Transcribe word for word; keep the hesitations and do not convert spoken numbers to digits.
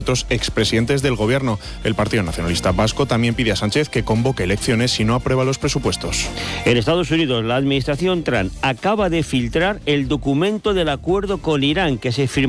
otros expresidentes del gobierno. El Partido Nacionalista Vasco también pide a Sánchez que convoque elecciones si no aprueba los presupuestos. En Estados Unidos, la administración Trump acaba de filtrar el documento del acuerdo con Irán que se firmó